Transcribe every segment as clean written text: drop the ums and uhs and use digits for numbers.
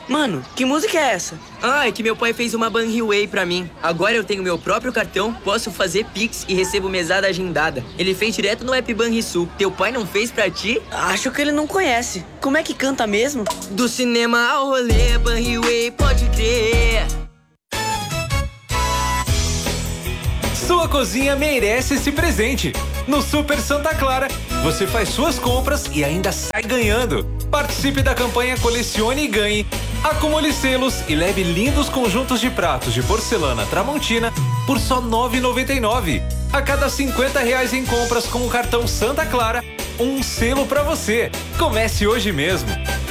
Mano, que música é essa? Ah, é que meu pai fez uma Banriway pra mim. Agora eu tenho meu próprio cartão, posso fazer Pix e recebo mesada agendada. Ele fez direto no app Banrisul. Teu pai não fez pra ti? Acho que ele não conhece. Como é que canta mesmo? Do cinema ao rolê, Banriway, pode crer. Sua cozinha merece esse presente. No Super Santa Clara, você faz suas compras e ainda sai ganhando. Participe da campanha Colecione e Ganhe. Acumule selos e leve lindos conjuntos de pratos de porcelana Tramontina por só R$ 9,99. A cada R$50 em compras com o cartão Santa Clara, um selo pra você. Comece hoje mesmo.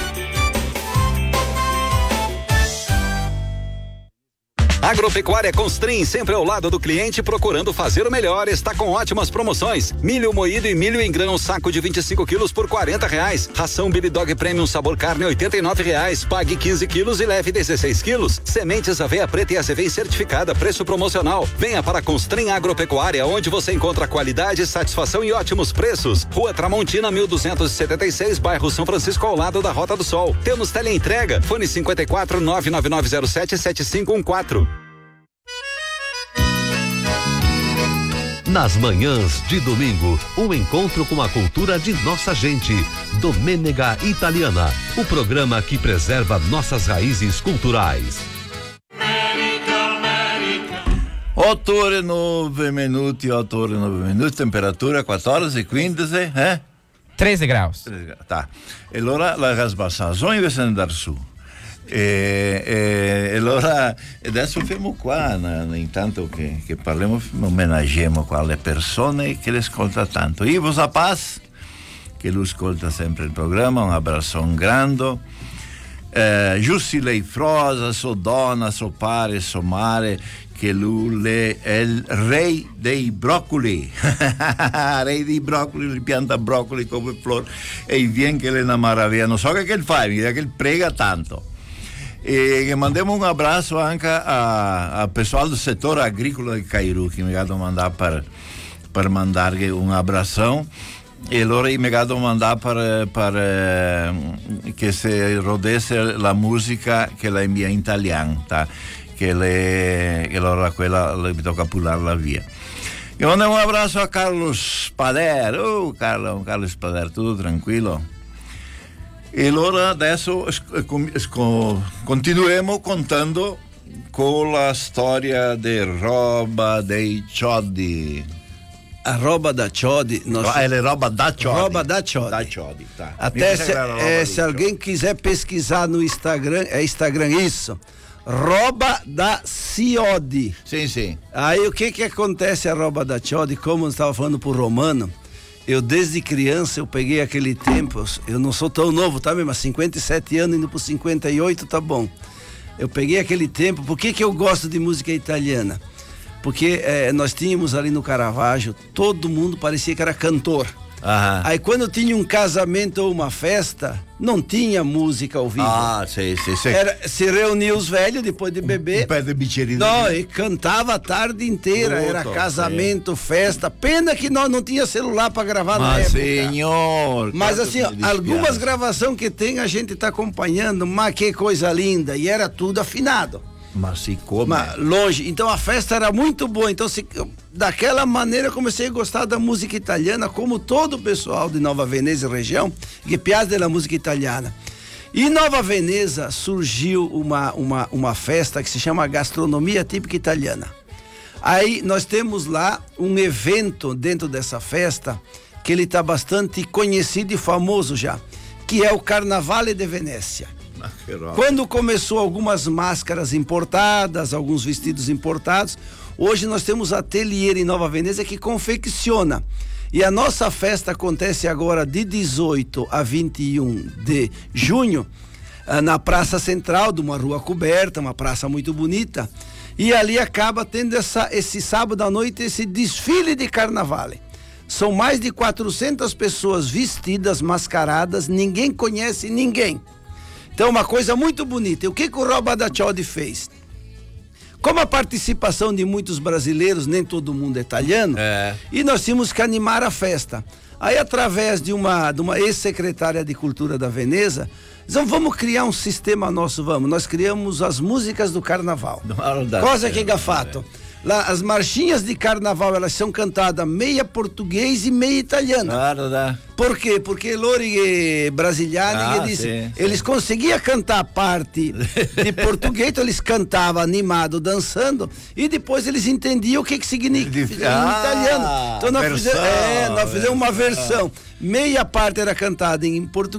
Agropecuária Constrim, sempre ao lado do cliente, procurando fazer o melhor, está com ótimas promoções. Milho moído e milho em grão, saco de 25 quilos por R$40. Ração Billy Dog Premium sabor carne, R$89. Pague 15 quilos e leve 16 quilos. Sementes aveia preta e ACV certificada, preço promocional. Venha para Constrim Agropecuária, onde você encontra qualidade, satisfação e ótimos preços. Rua Tramontina, 1276, bairro São Francisco, ao lado da Rota do Sol. Temos teleentrega, fone 54 99907 7514. Nas manhãs de domingo, um encontro com a cultura de nossa gente. Domenica Italiana, o programa que preserva nossas raízes culturais. 8 ore e 9 minuti, temperatura 14:15, 13 graus. 13 graus, tá. E allora la gasbassazione deve andare su. E allora adesso fermo qua, intanto che parliamo, omenaggiamo qua le persone che le ascolta tanto. Ivo Zapaz, che lui ascolta sempre il programma, un abbraccio grande. Giussi lei Frosa, so donna, so pare, so mare, che lui è il re dei broccoli. Re dei broccoli, lui pianta broccoli come flor e viene che le una maraviglia. Non so che fa, mi dice che prega tanto. E mandiamo un abbraccio anche al pessoal do setor agrícola de Cairu, que me gado mandar para mandar um abração. E allora mi gado mandar para che se rodesse la musica che la invia in italiano, tá? Che allora quella mi tocca pullarla via. E mandiamo un abbraccio a Carlos Pader. Carlos Pader, tudo tranquilo? E allora adesso continuiamo contando con la storia di roba dei Ciodi. A roba da Ciodi. É roba da Ciodi. Roba da Ciodi. Da Ciodi, tá. Até se alguém quiser pesquisar no Instagram, é Instagram isso. Roba da Ciodi. Sim. Aí o que acontece a roba da Ciodi, como eu estava falando pro Romano, eu desde criança eu peguei aquele tempo, eu não sou tão novo, tá mesmo? 57 anos indo pro 58, tá bom. Eu peguei aquele tempo, por que eu gosto de música italiana? Porque nós tínhamos ali no Caravaggio, todo mundo parecia que era cantor. Aham. Aí quando tinha um casamento ou uma festa, não tinha música ao vivo. Sim. Se reunia os velhos depois de beber. Um pé de bicheirinho. Não, e cantava a tarde inteira. Era casamento, festa. Pena que nós não tinha celular para gravar na época. Senhor. Mas assim, algumas gravações que tem a gente tá acompanhando, mas que coisa linda. E era tudo afinado. Mas se come. Longe. Então a festa era muito boa. Então daquela maneira comecei a gostar da música italiana, como todo o pessoal de Nova Veneza e região, que piace da música italiana. E em Nova Veneza surgiu uma festa que se chama Gastronomia Típica Italiana. Aí nós temos lá um evento dentro dessa festa que ele está bastante conhecido e famoso já, que é o Carnavale de Venezia. Quando começou algumas máscaras importadas, alguns vestidos importados, hoje nós temos ateliê em Nova Veneza que confecciona. E a nossa festa acontece agora de 18 a 21 de junho, na Praça Central, de uma rua coberta, uma praça muito bonita. E ali acaba tendo esse sábado à noite, esse desfile de carnaval. São mais de 400 pessoas vestidas, mascaradas, ninguém conhece ninguém. Então, uma coisa muito bonita. E o que o Roba da Ciodi fez? Como a participação de muitos brasileiros, nem todo mundo é italiano, e nós tínhamos que animar a festa. Aí, através de uma ex-secretária de Cultura da Veneza, então vamos criar um sistema nosso, vamos. Nós criamos as músicas do carnaval. Cosa que é fato. Lá, as marchinhas de carnaval, elas são cantadas meia português e meia italiano. Por quê? Porque loro brasiliani, eles conseguiam cantar a parte de português, então eles cantavam animado, dançando, e depois eles entendiam o que significa em italiano. Então nós fizemos uma versão. Meia parte era cantada em português